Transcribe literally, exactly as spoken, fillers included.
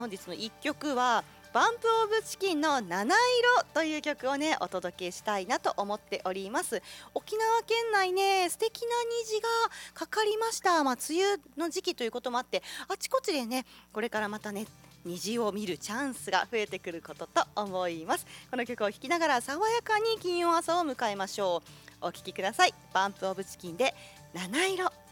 本日のいっきょくはバンプオブチキンの七色という曲をねお届けしたいなと思っております。沖縄県内ね素敵な虹がかかりました。まあ梅雨の時期ということもあってあちこちでねこれからまたね虹を見るチャンスが増えてくることと思います。この曲を聴きながら爽やかに金曜朝を迎えましょう。お聴きください。バンプオブチキンで七色。